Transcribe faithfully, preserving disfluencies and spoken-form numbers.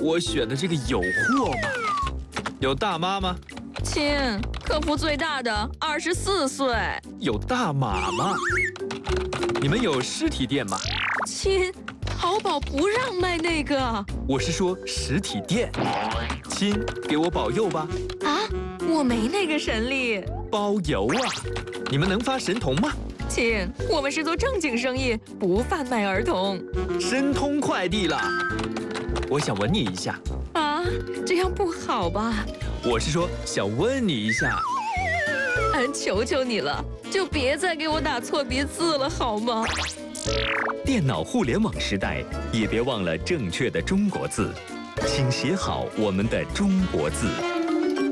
我选的这个有货吗？有大妈吗？ 亲，客服最大的二十四岁。 有大码吗？你们有实体店吗？ 亲，淘宝不让卖那个。 我是说实体店。亲，给我保佑吧。 啊，我没那个神力。 包邮啊！你们能发神童吗？ 亲，我们是做正经生意，不贩卖儿童。 申通快递啦！我想吻你一下。 啊，这样不好吧？ 我是说想问你一下。 俺求求你了，就别再给我打错别字了，好吗？ 电脑互联网时代，也别忘了正确的中国字，请写好我们的中国字。